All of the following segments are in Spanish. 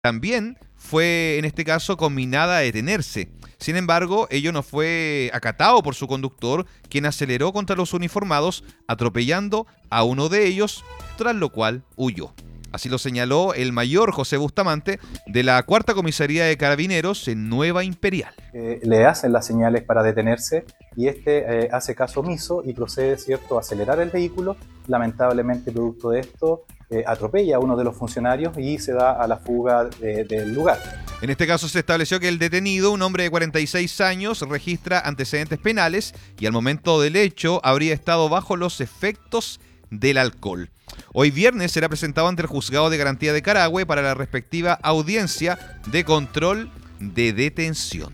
también fue en este caso conminada a detenerse. Sin embargo, ello no fue acatado por su conductor, quien aceleró contra los uniformados, atropellando a uno de ellos, tras lo cual huyó. Así lo señaló el mayor José Bustamante de la Cuarta Comisaría de Carabineros en Nueva Imperial. Le hacen las señales para detenerse y hace caso omiso y procede, ¿cierto?, a acelerar el vehículo. Lamentablemente, producto de esto, atropella a uno de los funcionarios y se da a la fuga del lugar. En este caso se estableció que el detenido, un hombre de 46 años, registra antecedentes penales y al momento del hecho habría estado bajo los efectos del alcohol. Hoy viernes será presentado ante el Juzgado de Garantía de Carahue para la respectiva audiencia de control de detención.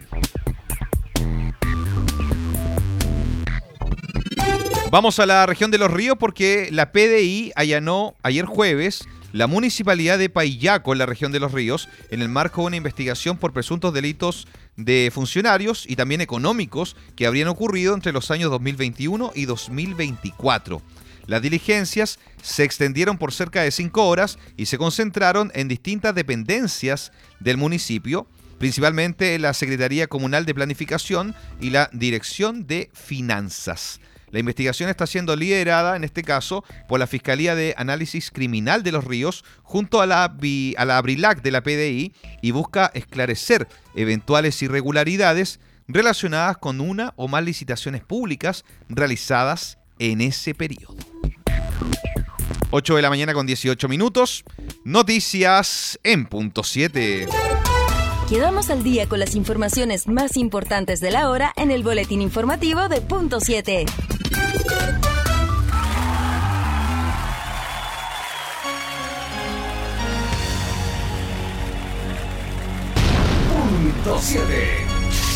Vamos a la región de Los Ríos porque la PDI allanó ayer jueves la municipalidad de Paillaco en la región de Los Ríos en el marco de una investigación por presuntos delitos de funcionarios y también económicos que habrían ocurrido entre los años 2021 y 2024. Las diligencias se extendieron por cerca de 5 horas y se concentraron en distintas dependencias del municipio, principalmente en la Secretaría Comunal de Planificación y la Dirección de Finanzas. La investigación está siendo liderada, en este caso, por la Fiscalía de Análisis Criminal de Los Ríos, junto a la Abrilac de la PDI, y busca esclarecer eventuales irregularidades relacionadas con una o más licitaciones públicas realizadas en ese periodo. 8 de la mañana con 18 minutos. Noticias en punto 7. Quedamos al día con las informaciones más importantes de la hora en el boletín informativo de punto 7. Punto 7.